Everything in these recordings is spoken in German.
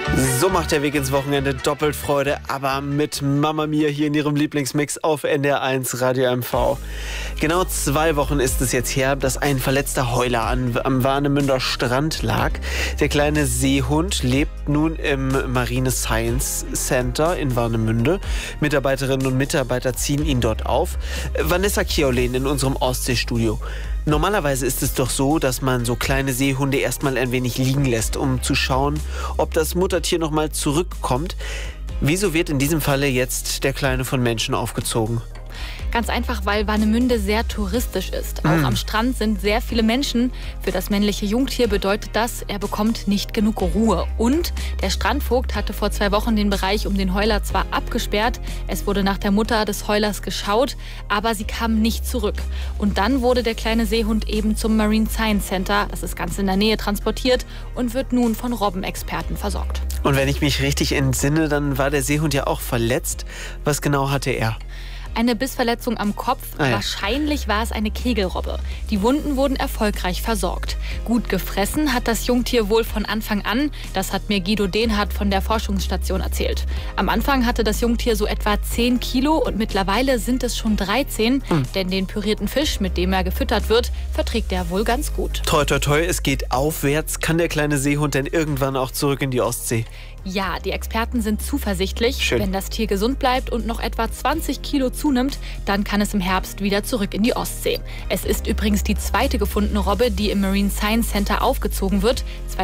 So macht der Weg ins Wochenende doppelt Freude, aber mit Mama Mia hier in ihrem Lieblingsmix auf NDR1 Radio MV. Genau 2 Wochen ist es jetzt her, dass ein verletzter Heuler am Warnemünder Strand lag. Der kleine Seehund lebt nun im Marine Science Center in Warnemünde. Mitarbeiterinnen und Mitarbeiter ziehen ihn dort auf. Vanessa Kiolen in unserem Ostseestudio. Normalerweise ist es doch so, dass man so kleine Seehunde erstmal ein wenig liegen lässt, um zu schauen, ob das Muttertier nochmal zurückkommt. Wieso wird in diesem Falle jetzt der Kleine von Menschen aufgezogen? Ganz einfach, weil Warnemünde sehr touristisch ist. Auch am Strand sind sehr viele Menschen. Für das männliche Jungtier bedeutet das, er bekommt nicht genug Ruhe. Und der Strandvogt hatte vor 2 Wochen den Bereich um den Heuler zwar abgesperrt, es wurde nach der Mutter des Heulers geschaut, aber sie kam nicht zurück. Und dann wurde der kleine Seehund eben zum Marine Science Center, das ist ganz in der Nähe, transportiert und wird nun von Robbenexperten versorgt. Und wenn ich mich richtig entsinne, dann war der Seehund ja auch verletzt. Was genau hatte er? Eine Bissverletzung am Kopf. Wahrscheinlich war es eine Kegelrobbe. Die Wunden wurden erfolgreich versorgt. Gut gefressen hat das Jungtier wohl von Anfang an. Das hat mir Guido Dehnhardt von der Forschungsstation erzählt. Am Anfang hatte das Jungtier so etwa 10 Kilo und mittlerweile sind es schon 13. Denn den pürierten Fisch, mit dem er gefüttert wird, verträgt er wohl ganz gut. Toi, toi, toi, es geht aufwärts. Kann der kleine Seehund denn irgendwann auch zurück in die Ostsee? Ja, die Experten sind zuversichtlich. Schön. Wenn das Tier gesund bleibt und noch etwa 20 Kilo zunimmt, dann kann es im Herbst wieder zurück in die Ostsee. Es ist übrigens die zweite gefundene Robbe, die im Marine Science Center aufgezogen wird.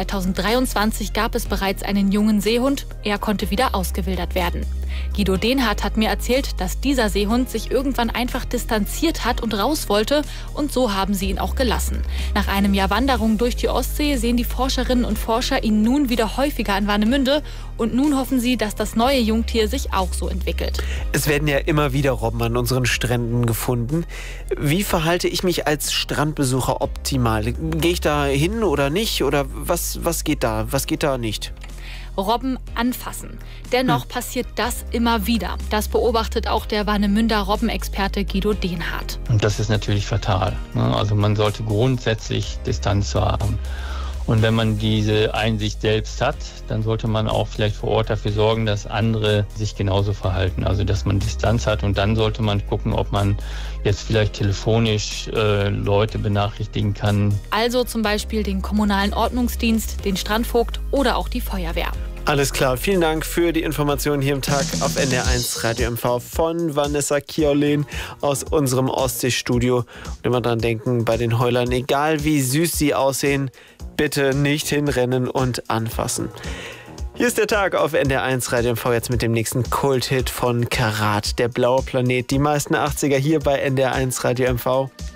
2023 gab es bereits einen jungen Seehund. Er konnte wieder ausgewildert werden. Guido Dehnhardt hat mir erzählt, dass dieser Seehund sich irgendwann einfach distanziert hat und raus wollte. Und so haben sie ihn auch gelassen. Nach einem Jahr Wanderung durch die Ostsee sehen die Forscherinnen und Forscher ihn nun wieder häufiger in Warnemünde. Und nun hoffen sie, dass das neue Jungtier sich auch so entwickelt. Es werden ja immer wieder Robben an unseren Stränden gefunden. Wie verhalte ich mich als Strandbesucher optimal? Gehe ich da hin oder nicht? Oder was geht da? Was geht da nicht? Robben anfassen. Dennoch passiert das immer wieder. Das beobachtet auch der Warnemünder Robbenexperte Guido Dehnhardt. Und das ist natürlich fatal. Also man sollte grundsätzlich Distanz haben. Und wenn man diese Einsicht selbst hat, dann sollte man auch vielleicht vor Ort dafür sorgen, dass andere sich genauso verhalten. Also dass man Distanz hat und dann sollte man gucken, ob man jetzt vielleicht telefonisch Leute benachrichtigen kann. Also zum Beispiel den kommunalen Ordnungsdienst, den Strandvogt oder auch die Feuerwehr. Alles klar, vielen Dank für die Informationen hier im Tag auf NDR1 Radio MV von Vanessa Kiolen aus unserem Ostseestudio. Und immer dran denken, bei den Heulern, egal wie süß sie aussehen, bitte nicht hinrennen und anfassen. Hier ist der Tag auf NDR1 Radio MV jetzt mit dem nächsten Kulthit von Karat, der blaue Planet. Die meisten 80er hier bei NDR1 Radio MV.